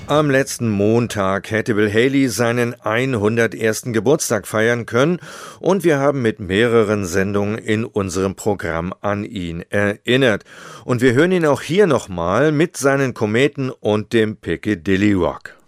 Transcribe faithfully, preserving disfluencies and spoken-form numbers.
Am letzten Montag hätte Bill Haley seinen hundertersten Geburtstag feiern können und wir haben mit mehreren Sendungen in unserem Programm an ihn erinnert. Und wir hören ihn auch hier nochmal mit seinen Kometen und dem Piccadilly Rock.